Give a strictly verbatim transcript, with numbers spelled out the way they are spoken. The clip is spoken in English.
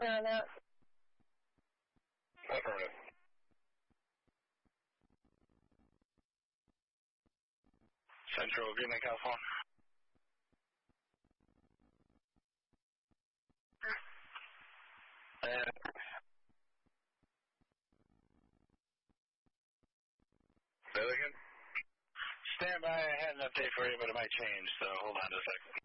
on out. Affirmative. Central Greenland, California. Uh, Say that again? Stand by. I had an update for you, but it might change, so hold on a second.